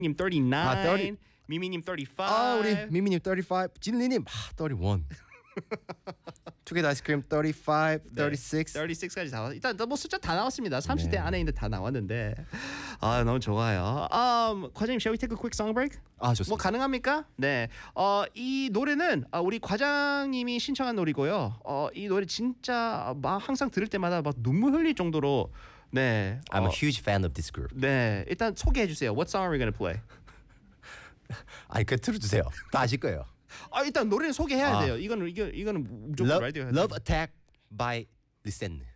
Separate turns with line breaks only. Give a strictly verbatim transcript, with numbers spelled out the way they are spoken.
님 thirty-nine,
아, thirty.
미미님 thirty-five.
아 우리 미미님 thirty-five, 진리님 아, thirty-one. 투게더 아이스크림 thirty-five, thirty-six.
thirty-six까지 다 왔. 일단 뭐 숫자 다 나왔습니다. 삼십 대
네.
안에 있는데 다 나왔는데. 아 너무 좋아요. Um, 과장님, shall we take a quick song break?
아 좋습니다.
뭐 가능합니까? 네. 어, 이 노래는 아, 우리 과장님이 신청한 노래고요. 어, 이 노래 진짜 막 항상 들을 때마다 막 눈물 흘릴 정도로 네.
I'm
어,
a huge fan of this group.
네. 일단 소개해 주세요. What song are we gonna play?
아니 그 틀어주세요. 다 아실 거예요.
아 일단 노래는 소개해야
아.
돼요. 이거는 이거 이거는 무조건
Love,
라디오.
Love Attack by Listen.